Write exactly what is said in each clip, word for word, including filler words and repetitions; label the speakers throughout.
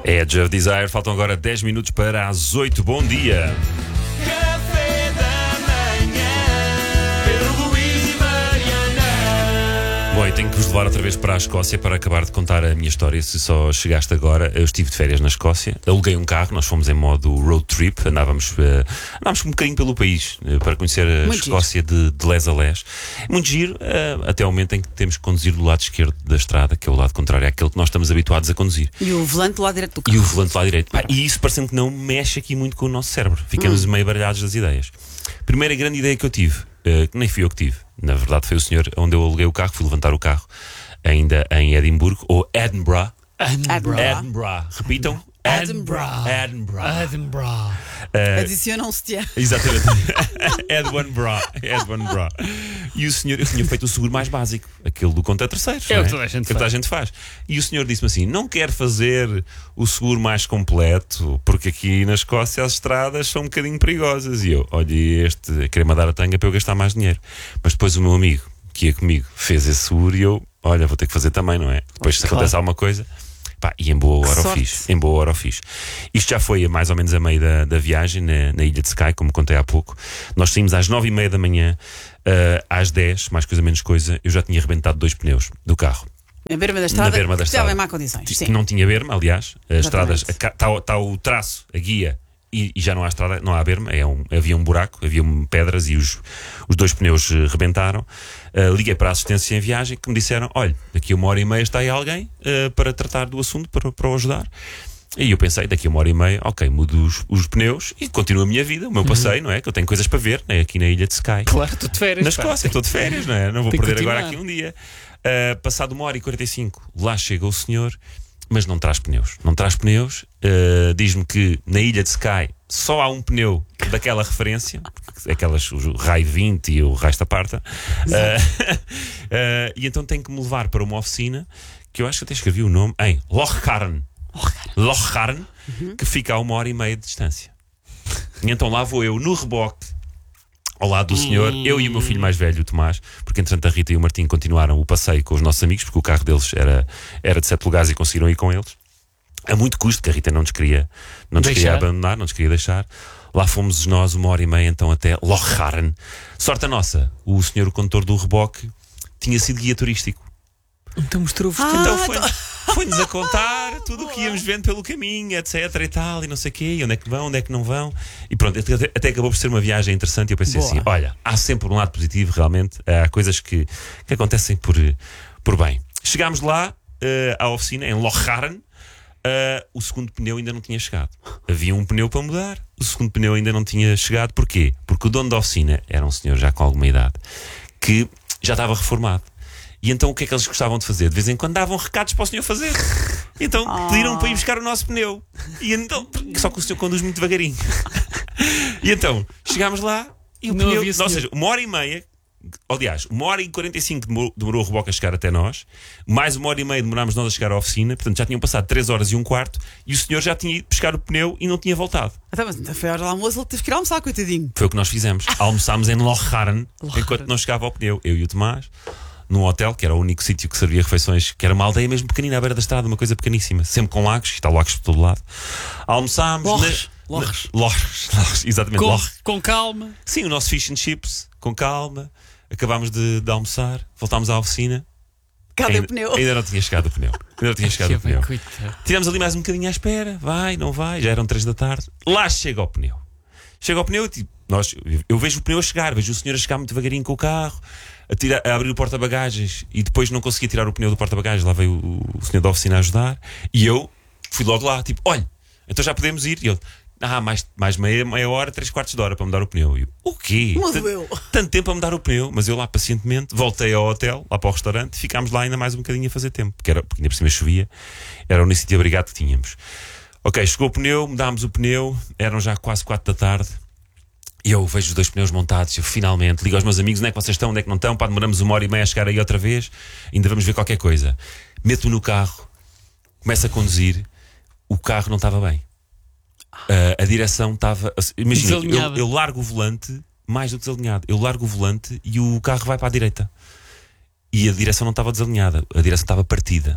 Speaker 1: Edge of Desire, faltam agora dez minutos para as oito. Bom dia.
Speaker 2: Café da manhã, Pedro Luís e Mariana.
Speaker 1: Bom, eu tenho que vos levar outra vez para a Escócia para acabar de contar a minha história. Se só chegaste agora, eu estive de férias na Escócia, aluguei um carro, nós fomos em modo road trip, andávamos, uh, andávamos um bocadinho pelo país uh, para conhecer a
Speaker 3: Muito
Speaker 1: Escócia de, de les a les. Muito giro, uh, até ao momento em que temos que conduzir do lado esquerdo da estrada, que é o lado contrário àquele que nós estamos habituados a conduzir.
Speaker 3: E o volante do lado direito do carro.
Speaker 1: E o volante lá direito. Pá, e isso parecendo que não mexe aqui muito com o nosso cérebro. Ficamos
Speaker 3: Hum.
Speaker 1: meio baralhados das ideias. Primeira grande ideia que eu tive, uh, que nem fui eu que tive, na verdade foi o senhor onde eu aluguei o carro, fui levantar o carro, ainda em Edimburgo, ou Edinburgh.
Speaker 3: Edinburgh.
Speaker 1: Edinburgh. Repitam.
Speaker 3: Edinburgh.
Speaker 1: Edinburgh.
Speaker 3: Edinburgh.
Speaker 1: Uh,
Speaker 3: Adiciona um sutiã.
Speaker 1: Exatamente. Edinburgh. Edinburgh. E o senhor, eu tinha feito o seguro mais básico, aquele do contra terceiros.
Speaker 4: É
Speaker 1: não
Speaker 4: o que toda a gente
Speaker 1: que toda a gente faz. E o senhor disse-me assim: não quer fazer o seguro mais completo, porque aqui na Escócia as estradas são um bocadinho perigosas. E eu, olha, este querer mandar a tanga para eu gastar mais dinheiro. Mas depois o meu amigo, que ia comigo, fez esse seguro e eu, olha, vou ter que fazer também, não é? Depois, se
Speaker 4: Claro.
Speaker 1: acontece alguma coisa. Pá, e em boa hora
Speaker 3: Que
Speaker 1: o fiz.
Speaker 3: sorte.
Speaker 1: Em boa hora o fiz. Isto já foi a mais ou menos a meio da, da viagem, na, na ilha de Skye, como contei há pouco. Nós saímos às nove e meia da manhã, uh, às dez, mais coisa menos coisa, eu já tinha arrebentado dois pneus do carro.
Speaker 3: Na berma da estrada.
Speaker 1: Na berma da
Speaker 3: Estava
Speaker 1: estrada.
Speaker 3: em má condições.
Speaker 1: T-
Speaker 3: Sim.
Speaker 1: Não tinha berma, aliás. As
Speaker 3: Exatamente.
Speaker 1: estradas, está tá o traço, a guia, e, e já não há estrada, não há berma. É um, havia um buraco, havia um, pedras e os, os dois pneus uh, rebentaram. Uh, liguei para a assistência em viagem que me disseram: olha, daqui a uma hora e meia está aí alguém uh, para tratar do assunto, para, para o ajudar. E eu pensei, daqui a uma hora e meia, ok, mudo os, os pneus e continuo a minha vida, o meu passeio, não é? Que eu tenho coisas para ver, né? Aqui na ilha de Skye.
Speaker 4: Claro, tu de férias.
Speaker 1: Na
Speaker 4: pá.
Speaker 1: Escócia, estou de férias, não é? Não vou
Speaker 4: Tem que
Speaker 1: perder agora
Speaker 4: continuar.
Speaker 1: aqui um dia. Uh, passado uma hora e quarenta e cinco, lá chega o senhor, mas não traz pneus. Não traz pneus. Uh, diz-me que na ilha de Skye só há um pneu daquela referência, aquelas, o Rai vinte e o Rasta Parta. Uh, uh, e então tem que me levar para uma oficina que eu acho que até escrevi o nome em Lochcarn. Lochcarn, que fica a uma hora e meia de distância. E então lá vou eu no reboque, ao lado do senhor, eu e o meu filho mais velho, o Tomás, porque entretanto a Rita e o Martim continuaram o passeio com os nossos amigos, porque o carro deles era, era de sete lugares e conseguiram ir com eles. A muito custo, que a Rita não nos queria, não nos queria
Speaker 4: Deixar.
Speaker 1: abandonar, não nos queria deixar. Lá fomos nós uma hora e meia então até Lochcarn. Sorte a nossa, o senhor, o condutor do reboque, tinha sido guia turístico.
Speaker 4: Então mostrou-vos
Speaker 3: Ah,
Speaker 4: tudo.
Speaker 1: Então foi- foi-nos a contar tudo o que íamos vendo pelo caminho, etc e tal, e não sei o quê, e onde é que vão, onde é que não vão. E pronto, até, até acabou por ser uma viagem interessante e eu pensei
Speaker 3: Boa.
Speaker 1: assim, olha, há sempre um lado positivo, realmente, há coisas que, que acontecem por, por bem. Chegámos lá, eh, à oficina, em Lochcarn. Uh, o segundo pneu ainda não tinha chegado. Havia um pneu para mudar, o segundo pneu ainda não tinha chegado. Porquê? Porque o dono da oficina era um senhor já com alguma idade que já estava reformado. E então o que é que eles gostavam de fazer? De vez em quando davam recados para o senhor fazer. Então pediram para ir buscar o nosso pneu. E então, só que o senhor conduz muito devagarinho. E então chegámos lá e o
Speaker 4: Não
Speaker 1: pneu,
Speaker 4: havia
Speaker 1: ou
Speaker 4: senhor.
Speaker 1: seja, uma hora e meia. Aliás, uma hora e quarenta e cinco demorou, demorou o reboque a chegar até nós. Mais uma hora e meia demorámos nós a chegar à oficina. Portanto, já tinham passado três horas e um quarto. E o senhor já tinha ido buscar o pneu e não tinha voltado.
Speaker 3: Então, mas então foi a hora do almoço, ele teve que ir almoçar, coitadinho.
Speaker 1: Foi o que nós fizemos. Almoçámos em Lochcarn enquanto não chegava ao pneu. Eu e o Tomás, num hotel, que era o único sítio que servia refeições, que era uma aldeia mesmo pequenina, à beira da estrada, uma coisa pequeníssima, sempre com lagos, está lagos por todo lado. Almoçámos.
Speaker 4: Lorres.
Speaker 1: na-
Speaker 4: Lorres.
Speaker 1: na- Lorres. Lorres, exatamente.
Speaker 4: Com,
Speaker 1: Lorres.
Speaker 4: com calma.
Speaker 1: Sim, o nosso fish and chips, com calma. Acabámos de, de almoçar, voltámos à oficina.
Speaker 3: Cadê
Speaker 1: ainda,
Speaker 3: o pneu?
Speaker 1: ainda não tinha chegado o pneu. Ainda não tinha chegado o
Speaker 4: Que bem,
Speaker 1: pneu.
Speaker 4: coitado.
Speaker 1: Tivemos ali mais um bocadinho à espera. Vai, não vai. Já eram três da tarde. Lá chega o pneu. Chega o pneu e tipo, nós, eu vejo o pneu a chegar, vejo o senhor a chegar muito devagarinho com o carro, a, tirar, a abrir o porta-bagagens e depois não conseguia tirar o pneu do porta-bagagens. Lá veio o, o senhor da oficina a ajudar e eu fui logo lá, tipo, olha, então já podemos ir. E ele, ah, mais, mais meia, meia hora, três quartos de hora para mudar o pneu. E eu, o quê?
Speaker 3: Mudo
Speaker 1: Tanto-
Speaker 3: eu.
Speaker 1: Tanto tempo a mudar o pneu, mas eu lá pacientemente voltei ao hotel, lá para o restaurante, e ficámos lá ainda mais um bocadinho a fazer tempo, porque, era, porque ainda por cima chovia, era o único sítio abrigado que tínhamos. Ok, chegou o pneu, mudámos o pneu, eram já quase quatro da tarde, e eu vejo os dois pneus montados, eu finalmente ligo aos meus amigos, onde é que vocês estão, onde é que não estão, pá, demoramos uma hora e meia a chegar aí outra vez, ainda vamos ver qualquer coisa. Meto-me no carro, começo a conduzir, o carro não estava bem. Uh, a direção estava. Imagina, eu,
Speaker 4: Desalinhada.
Speaker 1: eu largo o volante, mais do que desalinhado. Eu largo o volante e o carro vai para a direita. E a direção não estava desalinhada, a direção estava partida.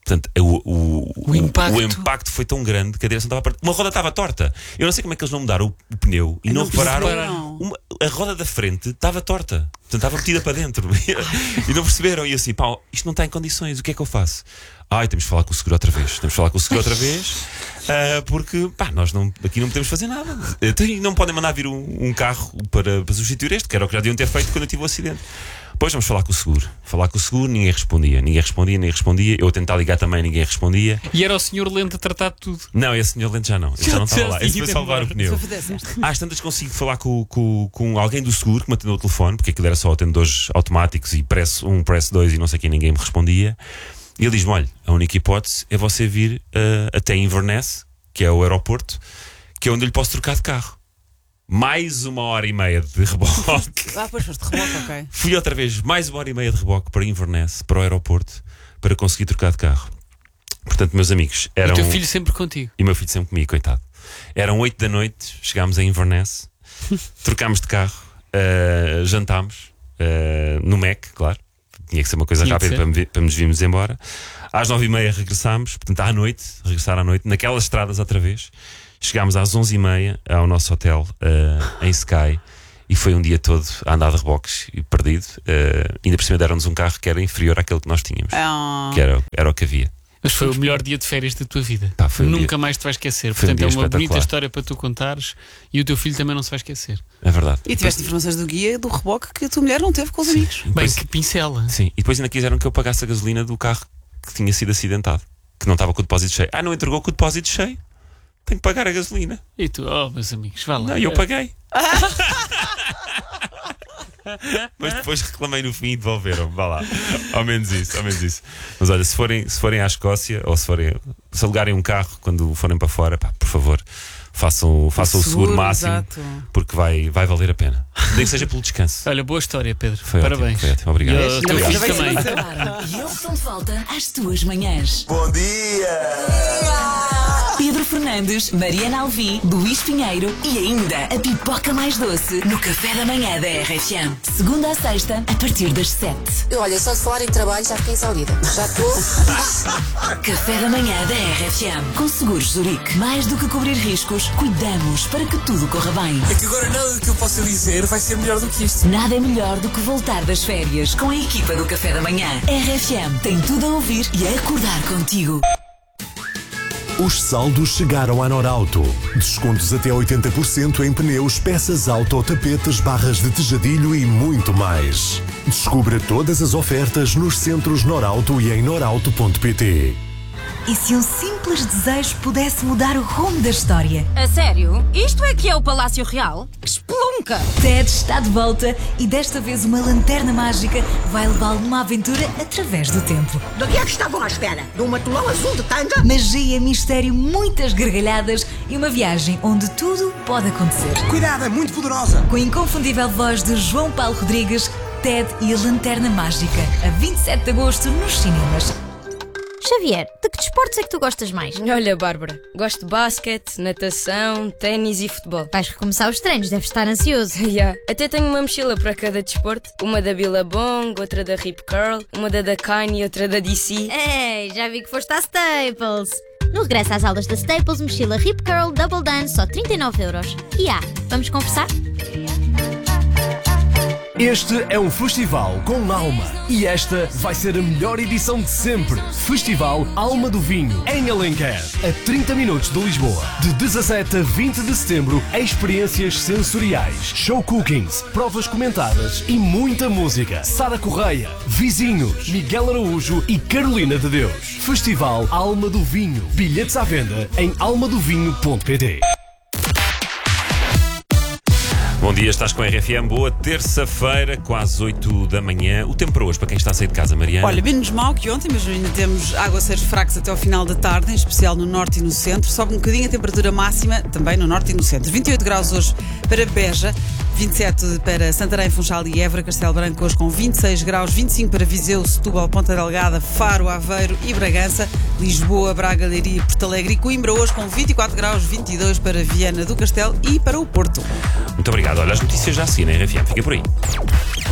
Speaker 1: Portanto, o, o,
Speaker 4: O impacto.
Speaker 1: o impacto foi tão grande que a direção estava a partir. Uma roda estava torta. Eu não sei como é que eles não mudaram o, o pneu e não,
Speaker 3: não
Speaker 1: repararam.
Speaker 3: perceberam.
Speaker 1: Uma- a roda da frente estava torta. Portanto, estava metida para dentro. E não perceberam. E assim, pá, isto não está em condições. O que é que eu faço? Ai, temos de falar com o seguro outra vez. Temos de falar com o seguro outra vez. ah, porque, pá, nós não, aqui não podemos fazer nada. Então, e não podem mandar vir um, um carro para, para substituir este, que era o que já deviam ter feito quando eu tive o acidente. Depois vamos falar com o seguro. Falar com o seguro, ninguém respondia. Ninguém respondia, ninguém respondia. Eu a tentar ligar também, ninguém respondia.
Speaker 4: E era o senhor lento a tratar de tudo.
Speaker 1: Não, esse senhor Lente já não. Esse já não estava lá. Esse foi
Speaker 4: tinha
Speaker 1: salvar o
Speaker 4: ido
Speaker 1: pneu.
Speaker 3: Só fizesse esta.
Speaker 1: Às tantas consigo falar com, com, com alguém do seguro que me atendeu o telefone, porque aquilo era só atendedores automáticos e press um, press dois e não sei quem, ninguém me respondia. E ele diz-me: olha, a única hipótese é você vir uh, até Inverness, que é o aeroporto, que é onde eu lhe posso trocar de carro. Mais uma hora e meia de reboque.
Speaker 3: Ah, pois foste reboque, ok.
Speaker 1: Fui outra vez mais uma hora e meia de reboque para Inverness, para o aeroporto, para conseguir trocar de carro. Portanto, meus amigos,
Speaker 4: E
Speaker 1: eram.
Speaker 4: o teu filho sempre contigo.
Speaker 1: E o meu filho sempre comigo, coitado. Eram oito da noite, chegámos a Inverness, trocámos de carro, uh, jantámos uh, no Mac, claro. Tinha que ser uma coisa
Speaker 4: Tinha que
Speaker 1: rápida
Speaker 4: ser.
Speaker 1: para, me, vi- para nos virmos embora. Às nove e meia regressámos, portanto, à noite, regressar à noite, naquelas estradas outra vez. Chegámos às onze e meia ao nosso hotel uh, em Sky. E foi um dia todo a andar de reboques e perdido. Uh, ainda por cima deram-nos um carro que era inferior àquele que nós tínhamos,
Speaker 3: Ah,
Speaker 1: que era, era o que havia.
Speaker 4: Mas foi o melhor dia de férias da tua vida.
Speaker 1: Pá, foi um
Speaker 4: Nunca
Speaker 1: dia-
Speaker 4: mais te vais esquecer.
Speaker 1: foi um
Speaker 4: Portanto,
Speaker 1: dia
Speaker 4: é uma bonita
Speaker 1: espetacular.
Speaker 4: história para tu contares e o teu filho também não se vai esquecer.
Speaker 1: É verdade.
Speaker 3: e tiveste informações do guia do reboque que a tua mulher não teve com os amigos.
Speaker 1: E
Speaker 4: Bem,
Speaker 1: depois-
Speaker 4: que pincela.
Speaker 1: Sim, e depois ainda quiseram que eu pagasse a gasolina do carro que tinha sido acidentado, que não estava com o depósito cheio. Ah, não entregou com o depósito cheio? Tenho que pagar a gasolina.
Speaker 4: E tu, oh, meus amigos, vá lá.
Speaker 1: Não, e eu paguei. Mas depois reclamei no fim e devolveram. Vá lá. Ao menos isso, ao menos isso. Mas olha, se forem, se forem à Escócia ou se forem, se alugarem um carro quando forem para fora, pá, por favor, façam, façam o seguro máximo,
Speaker 3: Exato.
Speaker 1: porque vai, vai valer a pena. Nem que seja pelo descanso.
Speaker 4: Olha, boa história, Pedro.
Speaker 1: Foi
Speaker 4: Parabéns.
Speaker 1: ótimo, foi ótimo. Obrigado.
Speaker 4: E ao teu
Speaker 3: Ainda
Speaker 4: filho
Speaker 3: bem que
Speaker 4: também.
Speaker 3: aconteceu.
Speaker 5: E eles estão de volta às tuas manhãs.
Speaker 2: Bom dia!
Speaker 5: Pedro Fernandes, Mariana Alvi, Luís Pinheiro e ainda a pipoca mais doce no café da manhã da R F M. Segunda a sexta, a partir das sete.
Speaker 6: Olha, só de falar em trabalho já fiquei exaurida. Já estou.
Speaker 5: Café da manhã da R F M. Com Seguros Zurique. Mais do que cobrir riscos, cuidamos para que tudo corra bem.
Speaker 7: É que agora nada do que eu possa dizer vai ser melhor do que isto.
Speaker 5: Nada é melhor do que voltar das férias com a equipa do Café da Manhã. R F M tem tudo a ouvir e a acordar contigo.
Speaker 8: Os saldos chegaram à Norauto. Descontos até oitenta por cento em pneus, peças auto, tapetes, barras de tejadilho e muito mais. Descubra todas as ofertas nos centros Norauto e em norauto ponto pt.
Speaker 9: E se um simples desejo pudesse mudar o rumo da história?
Speaker 10: A sério? Isto é que é o Palácio Real? Espelunca!
Speaker 9: Ted está de volta e desta vez uma lanterna mágica vai levá-lo numa aventura através do tempo.
Speaker 6: Do que é que estavam à espera? De um matulão azul de tanga?
Speaker 9: Magia, mistério, muitas gargalhadas e uma viagem onde tudo pode acontecer.
Speaker 7: Cuidado, é muito poderosa.
Speaker 9: Com a inconfundível voz de João Paulo Rodrigues, Ted e a Lanterna Mágica, a vinte e sete de agosto nos cinemas.
Speaker 10: Xavier, de que desportos é que tu gostas mais? Olha, Bárbara, gosto de basquete, natação, ténis e futebol. Vais recomeçar os treinos, deves estar ansioso. Yeah. Até tenho uma mochila para cada desporto. Uma da Billabong, outra da Rip Curl, uma da Dakine e outra da D C.
Speaker 11: Ei, já vi que foste à Staples. No regresso às aulas da Staples, mochila Rip Curl Double Dance, só trinta e nove euros. E ah, vamos conversar?
Speaker 8: Este é um festival com alma e esta vai ser a melhor edição de sempre. Festival Alma do Vinho, em Alenquer, a trinta minutos de Lisboa. De dezassete a vinte de setembro, experiências sensoriais, show cookings, provas comentadas e muita música. Sara Correia, Vizinhos, Miguel Araújo e Carolina de Deus. Festival Alma do Vinho. Bilhetes à venda em alma do vinho ponto pt.
Speaker 1: Bom dia, estás com a R F M. Boa terça-feira, quase oito da manhã. O tempo para hoje, para quem está a sair de casa, Mariana?
Speaker 3: Olha, menos mau que ontem, mas ainda temos aguaceiros fracos até ao final da tarde, em especial no norte e no centro. Sobe um bocadinho a temperatura máxima também no norte e no centro. vinte e oito graus hoje para Beja, vinte e sete para Santarém, Funchal e Évora, Castelo Branco hoje com vinte e seis graus, vinte e cinco para Viseu, Setúbal, Ponta Delgada, Faro, Aveiro e Bragança, Lisboa, Braga, Leiria, Porto Alegre e Coimbra hoje com vinte e quatro graus, vinte e dois para Viana do Castelo e para o Porto.
Speaker 1: Muito obrigado. Olha, as notícias já seguem na R F M. Fica por aí.